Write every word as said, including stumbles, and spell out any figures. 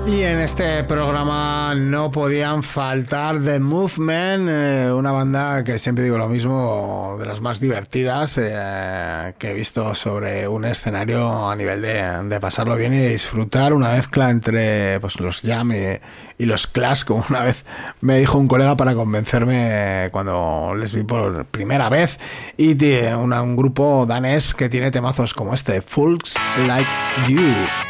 Y en este programa no podían faltar The Movement, eh, una banda que siempre digo lo mismo, de las más divertidas eh, que he visto sobre un escenario a nivel de, de pasarlo bien y de disfrutar, una mezcla entre pues los jam y, y los clash, como una vez me dijo un colega para convencerme cuando les vi por primera vez. Y tiene una, un grupo danés que tiene temazos como este, Folks Like You.